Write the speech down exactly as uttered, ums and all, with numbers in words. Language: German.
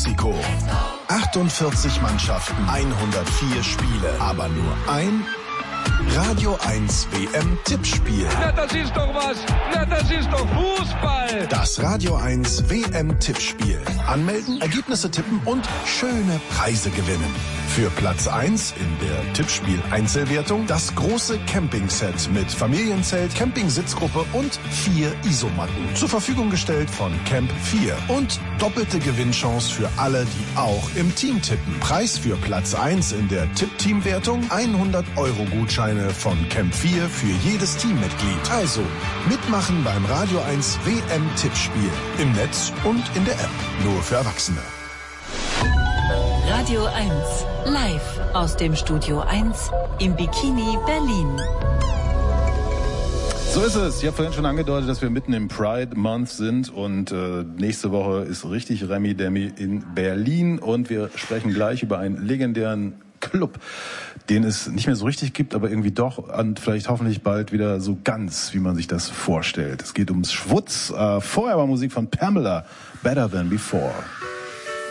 Mexiko. achtundvierzig Mannschaften, hundertvier Spiele, aber nur ein Radio eins W M-Tippspiel. Na, das ist doch was. Na, das ist doch Fußball. Das Radio eins W M-Tippspiel. Anmelden, Ergebnisse tippen und schöne Preise gewinnen. Für Platz eins in der Tippspiel-Einzelwertung das große Campingset mit Familienzelt, Campingsitzgruppe und vier Isomatten. Zur Verfügung gestellt von Camp vier. Und doppelte Gewinnchance für alle, die auch im Team tippen. Preis für Platz eins in der Tipp-Team-Wertung hundert Euro Gutscheine von Camp vier für jedes Teammitglied. Also mitmachen beim Radio eins W M-Tippspiel. Im Netz und in der App. Nur für Erwachsene. Radio eins, live aus dem Studio eins im Bikini Berlin. So ist es. Ich habe vorhin schon angedeutet, dass wir mitten im Pride Month sind und äh, nächste Woche ist richtig Remi Demi in Berlin und wir sprechen gleich über einen legendären Club, den es nicht mehr so richtig gibt, aber irgendwie doch und vielleicht hoffentlich bald wieder so ganz, wie man sich das vorstellt. Es geht ums Schwutz. Äh, vorher war Musik von Pamela, Better Than Before.